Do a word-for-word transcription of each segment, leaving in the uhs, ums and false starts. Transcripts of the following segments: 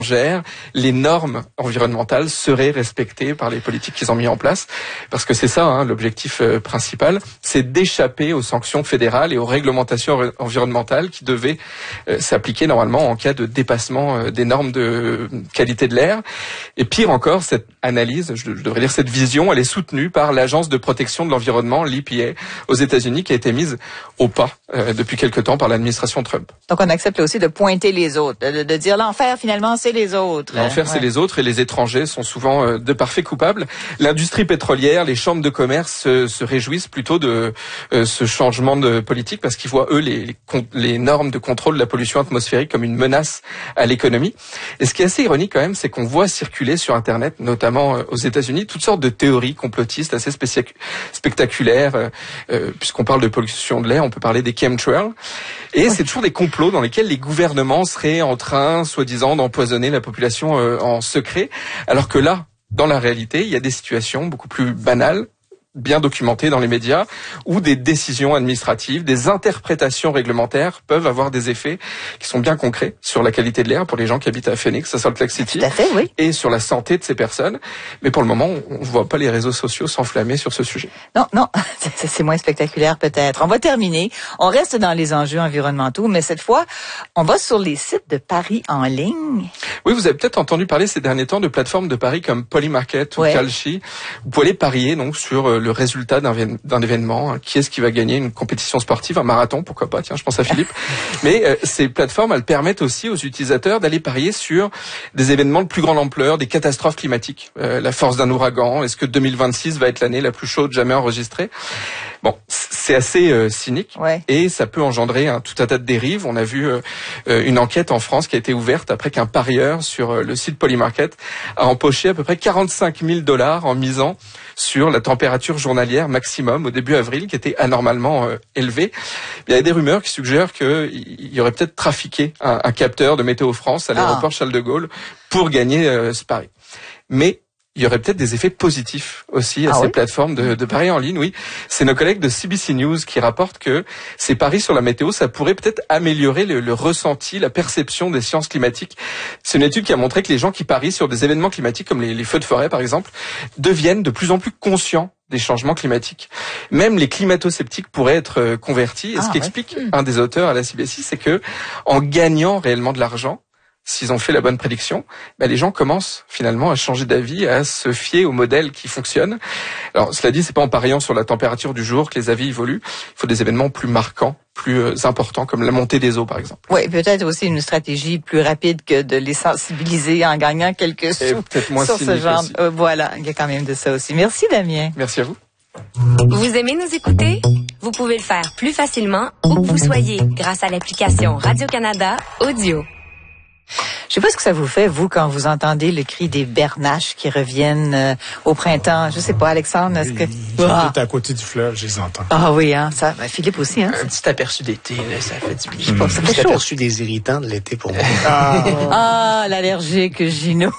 les normes environnementales seraient respectées par les politiques qu'ils ont mis en place. Parce que c'est ça, hein, l'objectif euh, principal, c'est d'échapper aux sanctions fédérales et aux réglementations environnementales qui devaient euh, s'appliquer normalement en cas de dépassement euh, des normes de qualité de l'air. Et pire encore, cette analyse, je, je devrais dire cette vision, elle est soutenue par l'Agence de protection de l'environnement, l'E P A, aux États-Unis, qui a été mise au pas euh, depuis quelque temps par l'administration Trump. Donc on accepte aussi de pointer les autres, de, de dire l'enfer finalement c'est les autres. L'enfer, c'est ouais. les autres, et les étrangers sont souvent euh, de parfaits coupables. L'industrie pétrolière, les chambres de commerce euh, se réjouissent plutôt de euh, ce changement de politique parce qu'ils voient, eux, les, les, les normes de contrôle de la pollution atmosphérique comme une menace à l'économie. Et ce qui est assez ironique quand même, c'est qu'on voit circuler sur Internet, notamment euh, aux États-Unis, toutes sortes de théories complotistes assez spéciac- spectaculaires. Euh, euh, puisqu'on parle de pollution de l'air, on peut parler des chemtrails. Et ouais. c'est toujours des complots dans lesquels les gouvernements seraient en train, soi-disant, d'empoisonner la population en secret, alors que là, dans la réalité, il y a des situations beaucoup plus banales, bien documentées dans les médias, où des décisions administratives, des interprétations réglementaires peuvent avoir des effets qui sont bien concrets sur la qualité de l'air pour les gens qui habitent à Phoenix, à Salt Lake City, Tout à fait, oui. et sur la santé de ces personnes. Mais pour le moment, on ne voit pas les réseaux sociaux s'enflammer sur ce sujet. Non, non, c'est moins spectaculaire peut-être. On va terminer. On reste dans les enjeux environnementaux, mais cette fois, on va sur les sites de paris en ligne. Oui, vous avez peut-être entendu parler ces derniers temps de plateformes de paris comme Polymarket ou ouais. Kalshi. Vous pouvez aller parier donc sur le résultat d'un, d'un événement. Qui est-ce qui va gagner une compétition sportive, un marathon, pourquoi pas, tiens, je pense à Philippe. Mais euh, ces plateformes, elles permettent aussi aux utilisateurs d'aller parier sur des événements de plus grande ampleur, des catastrophes climatiques, euh, la force d'un ouragan, est-ce que deux mille vingt-six va être l'année la plus chaude jamais enregistrée? Bon, c'est assez euh, cynique ouais. et ça peut engendrer un, tout un tas de dérives. On a vu euh, une enquête en France qui a été ouverte après qu'un parieur sur euh, le site Polymarket a empoché à peu près quarante-cinq mille dollars en misant sur la température journalière maximum au début avril, qui était anormalement euh, élevée. Il y a des rumeurs qui suggèrent qu'il y aurait peut-être trafiqué un, un capteur de Météo France à l'aéroport ah. Charles de Gaulle pour gagner euh, ce pari. Mais il y aurait peut-être des effets positifs aussi à ah ces oui? plateformes de, de paris en ligne, oui. C'est nos collègues de C B C News qui rapportent que ces paris sur la météo, ça pourrait peut-être améliorer le, le ressenti, la perception des sciences climatiques. C'est une étude qui a montré que les gens qui parient sur des événements climatiques, comme les, les feux de forêt par exemple, deviennent de plus en plus conscients des changements climatiques. Même les climato-sceptiques pourraient être convertis. Et ah, ce qu'explique ouais. un des auteurs à la C B C, c'est que en gagnant réellement de l'argent, s'ils ont fait la bonne prédiction, ben les gens commencent finalement à changer d'avis, à se fier au modèle qui fonctionne. Alors, cela dit, c'est pas en pariant sur la température du jour que les avis évoluent. Il faut des événements plus marquants, plus importants, comme la montée des eaux, par exemple. Oui, peut-être aussi une stratégie plus rapide que de les sensibiliser en gagnant quelques sous. Et peut-être moins sur ce genre. Aussi. Euh, voilà, il y a quand même de ça aussi. Merci, Damien. Merci à vous. Vous aimez nous écouter? Vous pouvez le faire plus facilement où que vous soyez grâce à l'application Radio-Canada Audio. Je sais pas ce que ça vous fait, vous, quand vous entendez le cri des bernaches qui reviennent euh, au printemps. Je sais pas, Alexandre, est-ce que... Ah. à côté du fleuve, je les entends. Ah oui, hein, ça, ben, Philippe aussi, hein. Un petit aperçu d'été, là, ça fait du bien. Je sais pas, ça fait chaud. chaud. Aperçu des irritants de l'été pour moi. Ah, ah l'allergique Gino.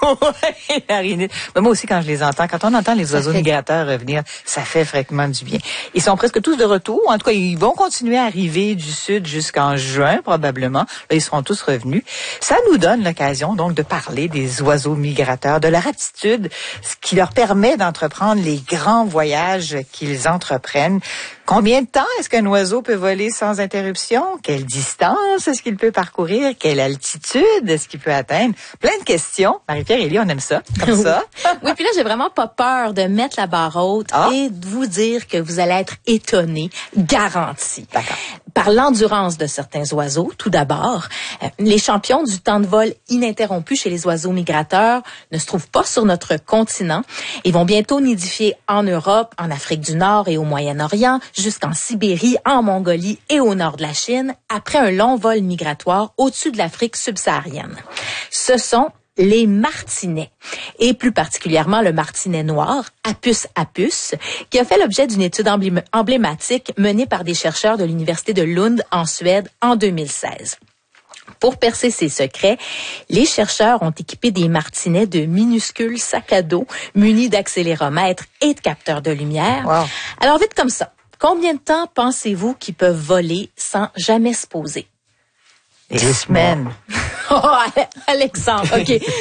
Mais moi aussi, quand je les entends, quand on entend les ça oiseaux fait... migrateurs revenir, ça fait fréquemment du bien. Ils sont presque tous de retour. En tout cas, ils vont continuer à arriver du sud jusqu'en juin, probablement. Là, ils seront tous revenus. Ça nous donne l'occasion, donc, de parler des oiseaux migrateurs, de leur aptitude, ce qui leur permet d'entreprendre les grands voyages qu'ils entreprennent. Combien de temps est-ce qu'un oiseau peut voler sans interruption? Quelle distance est-ce qu'il peut parcourir? Quelle altitude est-ce qu'il peut atteindre? Plein de questions. Marie-Pierre Élie, on aime ça, comme ça. Oui, puis là, j'ai vraiment pas peur de mettre la barre haute ah. et de vous dire que vous allez être étonnés, garanti. D'accord. Par l'endurance de certains oiseaux, tout d'abord. Euh, les champions du temps de vol ininterrompu chez les oiseaux migrateurs ne se trouvent pas sur notre continent. Ils vont bientôt nidifier en Europe, en Afrique du Nord et au Moyen-Orient, jusqu'en Sibérie, en Mongolie et au nord de la Chine, après un long vol migratoire au-dessus de l'Afrique subsaharienne. Ce sont les martinets, et plus particulièrement le martinet noir, Apus apus, qui a fait l'objet d'une étude emblématique menée par des chercheurs de l'Université de Lund en Suède en deux mille seize. Pour percer ces secrets, les chercheurs ont équipé des martinets de minuscules sacs à dos munis d'accéléromètres et de capteurs de lumière. Wow. Alors vite comme ça, combien de temps pensez-vous qu'ils peuvent voler sans jamais se poser? Des semaines. Oh, Alexandre, OK.